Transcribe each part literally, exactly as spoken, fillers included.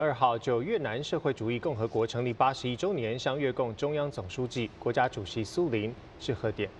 二号就越南社会主义共和国成立八十一周年向越共中央总书记、国家主席苏林致贺电。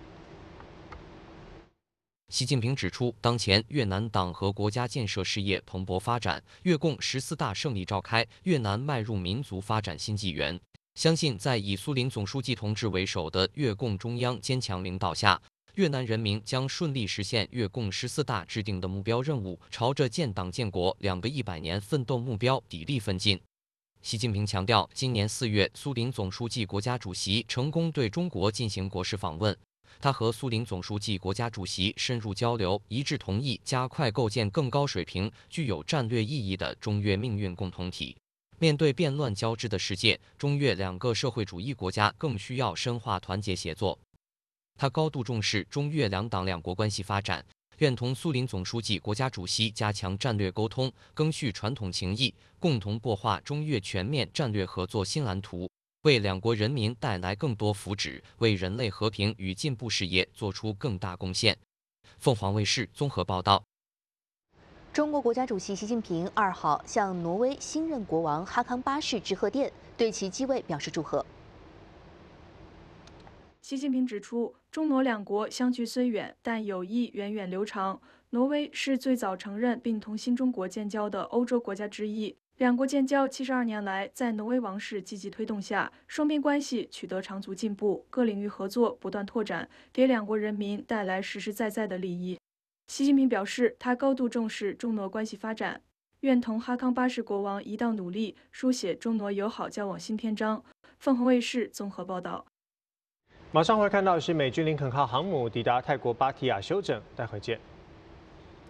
习近平指出，当前越南党和国家建设事业蓬勃发展，越共十四大胜利召开，越南迈入民族发展新纪元。相信在以苏林总书记同志为首的越共中央坚强领导下，越南人民将顺利实现越共十四大制定的目标任务，朝着建党建国两个一百年奋斗目标砥砺奋进。习近平强调，今年四月，苏林总书记、国家主席成功对中国进行国事访问。他和苏林总书记、国家主席深入交流，一致同意加快构建更高水平、具有战略意义的中越命运共同体。面对变乱交织的世界，中越两个社会主义国家更需要深化团结协作。他高度重视中越两党两国关系发展，愿同苏林总书记、国家主席加强战略沟通，赓续传统情谊，共同擘画中越全面战略合作新蓝图，为两国人民带来更多福祉，为人类和平与进步事业做出更大贡献。凤凰卫视综合报道。 中国国家主席习近平二号向挪威新任国王哈康八世致贺电，对其继位表示祝贺。 习近平指出，中挪两国相距虽远，但友谊源远流长。挪威是最早承认并同新中国建交的欧洲国家之一。两国建交七十二年来，在挪威王室积极推动下，双边关系取得长足进步，各领域合作不断拓展，给两国人民带来实实在在的利益。习近平表示，他高度重视中挪关系发展，愿同哈康八世国王一道努力，书写中挪友好交往新篇章。凤凰卫视综合报道。 马上会看到是美军林肯号航母抵达泰国芭提雅休整，待会见。